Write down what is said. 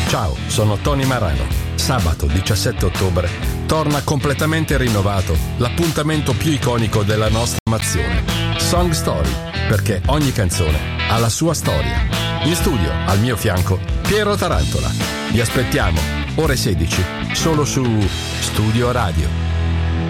Ciao, sono Tony Marano. Sabato 17 ottobre torna completamente rinnovato l'appuntamento più iconico della nostra nazione, Song Story, perché ogni canzone ha la sua storia. In studio, al mio fianco, Piero Tarantola. Vi aspettiamo, ore 16, solo su Studio Radio.